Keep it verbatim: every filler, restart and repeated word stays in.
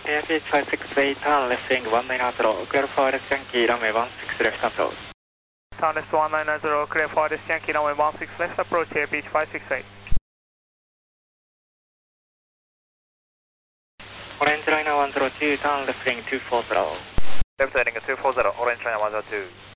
Air Beach five six eight, turn left wing one nine zero, clear for West Yankee, runway one six left approach. Turn left one nine zero, clear for West Yankee, runway one six left approach, Air Beach five six eight. Orange liner one zero two, turn left wing two four zero. Left heading two four zero, Orange liner one zero two.